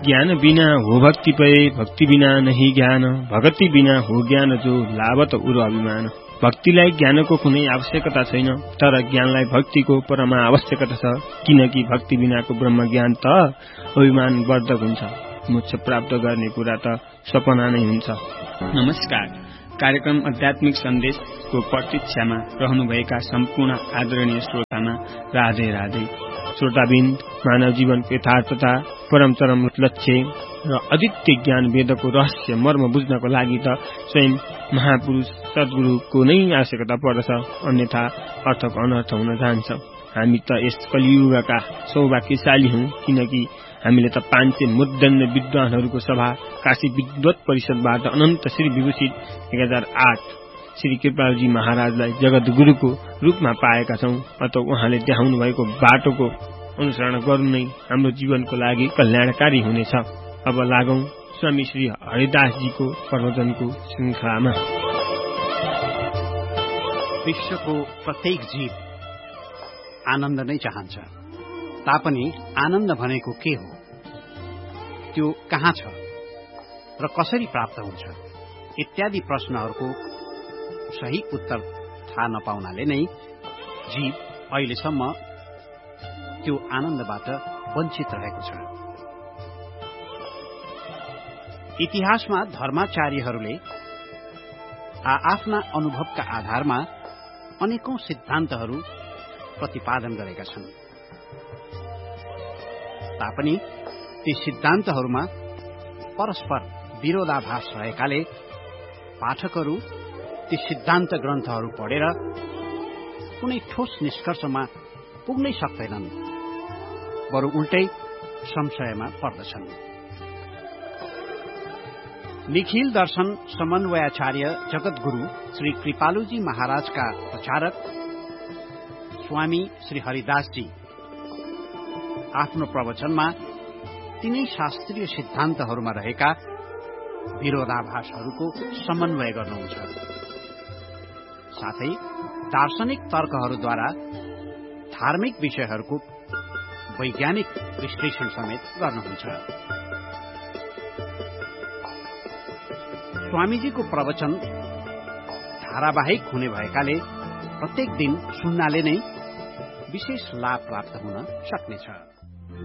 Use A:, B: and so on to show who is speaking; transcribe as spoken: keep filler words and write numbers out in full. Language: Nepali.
A: ज्ञान बिना हो भक्ति पए, भक्ति बिना नहीं ज्ञान, भगति बिना हो ज्ञान जो लाभत उर अभिमान। भक्तिलाई ज्ञानको कुनै आवश्यकता छैन, तर ज्ञानलाई भक्तिको परमा आवश्यकता छ, किनकि भक्ति बिनाको ब्रह्म ज्ञान त अभिमान वर्धक हुन्छ। मोक्ष प्राप्त गर्ने कुरा त सपना नै हुन्छ। नमस्कार, कार्यक्रम आध्यात्मिक सन्देशको प्रतीक्षामा रहनुभएका सम्पूर्ण आदरणीय श्रोतामा राधे राधे। श्रोताबिन्द, मानव जीवनको यथार्थता, परम चरम लक्ष्य र अद्वितीय ज्ञान वेदको रहस्य मर्म बुझ्नको लागि त स्वयं महापुरुष सद्गुरुको नै आवश्यकता पर्दछ, अन्यथा अर्थको अनर्थ हुन जान्छ। हामी त यस कलियुगका सौभाग्यशाली हौं, किनकि हामीले त पाँच सय मुद्दन्न विद्वानहरूको सभा काशी विद्वत परिषदबाट अनन्त श्री विभूषित एक हजार आठ श्री कृपालजी महाराजलाई जगत गुरुको रूपमा पाएका छौं। अत उहाँले देखाउनु भएको बाटोको अनुसरण गर्नु नै हाम्रो जीवनको लागि कल्याणकारी हुनेछ। अब लागौं स्वामी श्री हरिदासजीको प्रवचनको श्रृंखलामा।
B: विश्वको प्रत्येक जीव आनन्द नै चाहन्छ, तापनि आनन्द भनेको के हो, त्यो कहाँ छ र कसरी प्राप्त हुन्छ इत्यादि प्रश्नहरूको सही उत्तर थाहा नपाउनाले नै जीव अहिलेसम्म त्यो आनन्दबाट वञ्चित रहेको छ। इतिहासमा धर्माचार्यहरूले आआफ्ना अनुभवका आधारमा अनेकौं सिद्धान्तहरू प्रतिपादन गरेका छन्, तापनि ती सिद्धान्तहरूमा परस्पर विरोधाभास रहेकाले पाठकहरू ती सिद्धान्त ग्रन्थहरू पढेर कुनै ठोस निष्कर्षमा पुग्नै सक्दैनन्, बरु उल्टै संशयमा पर्दछन्। निखिल दर्शन समन्वयाचार्य जगतगुरु श्री कृपालुजी महाराजका प्रचारक स्वामी श्री हरिदासजी आफ्नो प्रवचनमा तीनै शास्त्रीय सिद्धान्तहरूमा रहेका विरोधाभासहरूको समन्वय गर्नुहुन्छ, साथै दार्शनिक तर्कहरूद्वारा धार्मिक विषयहरूको वैज्ञानिक विश्लेषण समेत गर्नुहुन्छ। स्वामीजीको प्रवचन धारावाहिक हुने भएकाले प्रत्येक दिन सुन्नाले नै विशेष लाभ प्राप्त हुन सक्नेछ।